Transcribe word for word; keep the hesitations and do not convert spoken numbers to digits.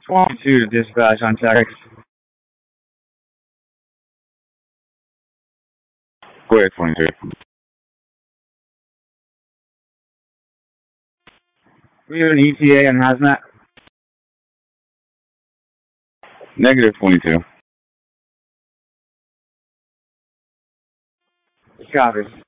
twenty-two to dispatch on text. Go ahead, twenty-two. We have an E T A and hazmat. Negative, twenty-two. Copy.